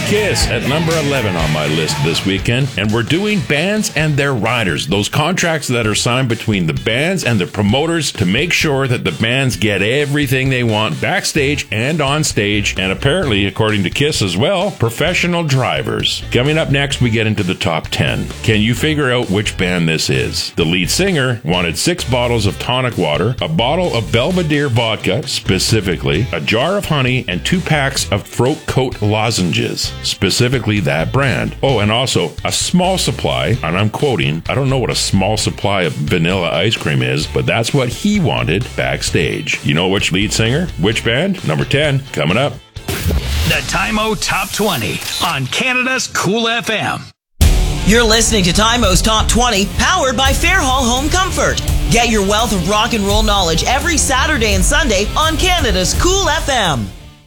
Kiss at number 11 on my list this weekend, and we're doing bands and their riders, those contracts that are signed between the bands and the promoters to make sure that the bands get everything they want backstage and on stage, and apparently, according to Kiss as well, professional drivers. Coming up next, we get into the top 10. Can you figure out which band this is? The lead singer wanted 6 bottles of tonic water, a bottle of Belvedere vodka, specifically, a jar of honey, and 2 packs of throat coat lozenges, specifically that brand. Oh, and also a small supply, and I'm quoting, I don't know what a small supply of vanilla ice cream is, but that's what he wanted backstage. You know which lead singer? Which band? Number 10, coming up. The Time-O Top 20 on Canada's Cool FM. You're listening to Time-O's Top 20, powered by Fairhall Home Comfort. Get your wealth of rock and roll knowledge every Saturday and Sunday on Canada's Cool FM.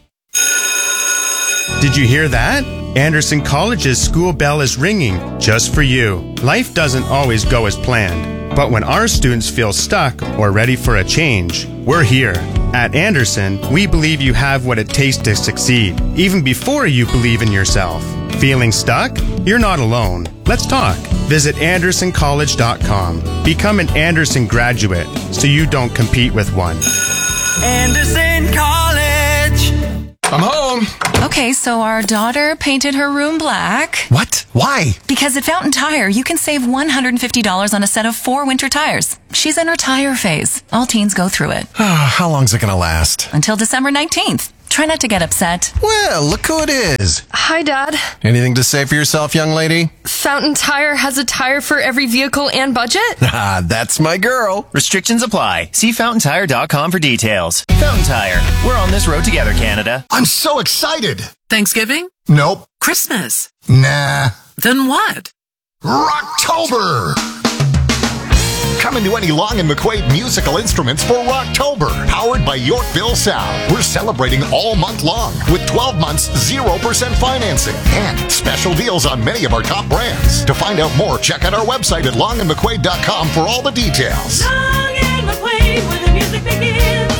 Did you hear that? Anderson College's school bell is ringing just for you. Life doesn't always go as planned, but when our students feel stuck or ready for a change, we're here. At Anderson, we believe you have what it takes to succeed, even before you believe in yourself. Feeling stuck? You're not alone. Let's talk. Visit AndersonCollege.com. Become an Anderson graduate so you don't compete with one. Anderson College. I'm home. Okay, so our daughter painted her room black. What? Why? Because at Fountain Tire, you can save $150 on a set of 4 winter tires. She's in her tire phase. All teens go through it. How long's it gonna last? Until December 19th. Try not to get upset. Well, look who it is. Hi, Dad. Anything to say for yourself, young lady? Fountain Tire has a tire for every vehicle and budget? That's my girl. Restrictions apply. See FountainTire.com for details. Fountain Tire. We're on this road together, Canada. I'm so excited. Thanksgiving? Nope. Christmas? Nah. Then what? Rocktober. Coming to any Long and McQuaid musical instruments for Rocktober, powered by Yorkville Sound. We're celebrating all month long with 12 months 0% financing and special deals on many of our top brands. To find out more, check out our website at longandmcquaid.com for all the details. Long and McQuaid, where the music begins.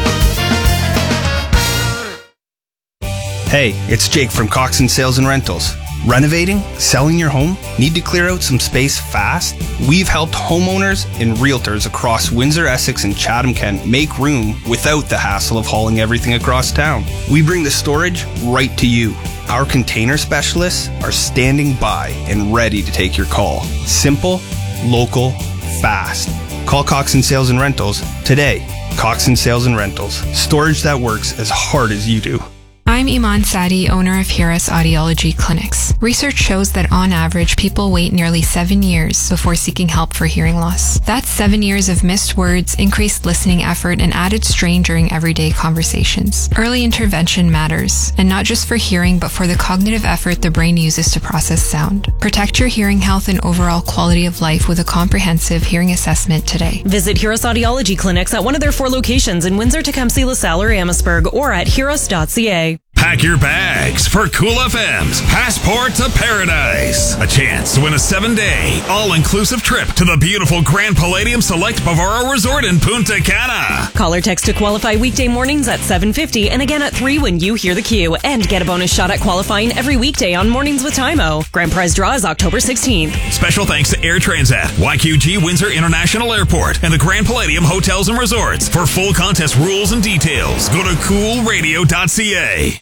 Hey, it's Jake from Coxon Sales and Rentals. Renovating? Selling your home? Need to clear out some space fast? We've helped homeowners and realtors across Windsor, Essex, and Chatham-Kent make room without the hassle of hauling everything across town. We bring the storage right to you. Our container specialists are standing by and ready to take your call. Simple, local, fast. Call Coxon Sales and Rentals today. Coxon Sales and Rentals. Storage that works as hard as you do. I'm Iman Sadi, owner of Hiras Audiology Clinics. Research shows that on average, people wait nearly 7 years before seeking help for hearing loss. That's 7 years of missed words, increased listening effort, and added strain during everyday conversations. Early intervention matters, and not just for hearing, but for the cognitive effort the brain uses to process sound. Protect your hearing health and overall quality of life with a comprehensive hearing assessment today. Visit Hiras Audiology Clinics at one of their 4 locations in Windsor, Tecumseh, LaSalle, or Amherstburg, or at hiras.ca. Pack your bags for Cool FM's Passport to Paradise. A chance to win a 7-day, all-inclusive trip to the beautiful Grand Palladium Select Bavaro Resort in Punta Cana. Call or text to qualify weekday mornings at 7:50 and again at 3 when you hear the cue. And get a bonus shot at qualifying every weekday on Mornings with Time-O. Grand prize draw is October 16th. Special thanks to Air Transat, YQG Windsor International Airport, and the Grand Palladium Hotels and Resorts. For full contest rules and details, go to coolradio.ca.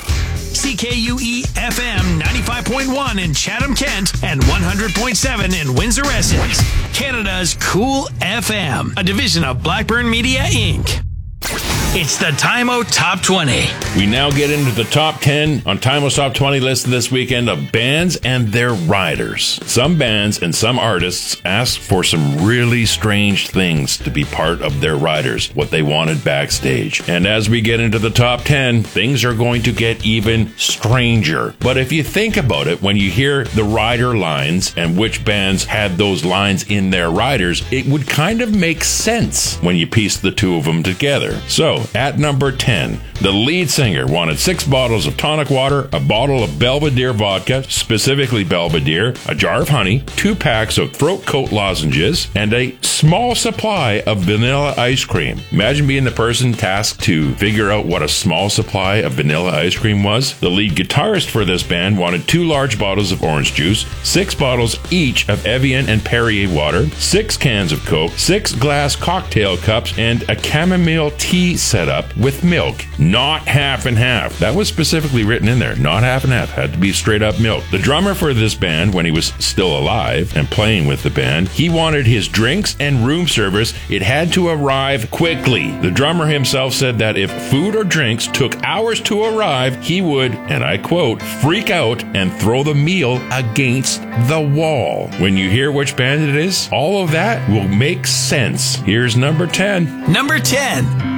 CKUE-FM 95.1 in Chatham-Kent and 100.7 in Windsor, Essex. Canada's Cool FM, a division of Blackburn Media, Inc. It's the Time-O Top 20. We now get into the top 10 on Time-O's Top 20 list this weekend of bands and their riders. Some bands and some artists asked for some really strange things to be part of their riders, what they wanted backstage. And as we get into the top 10, things are going to get even stranger. But if you think about it, when you hear the rider lines and which bands had those lines in their riders, it would kind of make sense when you piece the two of them together. So, at number 10, the lead singer wanted 6 bottles of tonic water, a bottle of Belvedere vodka, specifically Belvedere, a jar of honey, 2 packs of throat coat lozenges, and a small supply of vanilla ice cream. Imagine being the person tasked to figure out what a small supply of vanilla ice cream was. The lead guitarist for this band wanted 2 large bottles of orange juice, 6 bottles each of Evian and Perrier water, 6 cans of Coke, 6 glass cocktail cups, and a chamomile tea setup with milk. Not half and half. That was specifically written in there. Not half and half. Had to be straight up milk. The drummer for this band, when he was still alive and playing with the band, he wanted his drinks and room service. It had to arrive quickly. The drummer himself said that if food or drinks took hours to arrive, he would, and I quote, freak out and throw the meal against the wall. When you hear which band it is, all of that will make sense. Here's number 10. Number 10.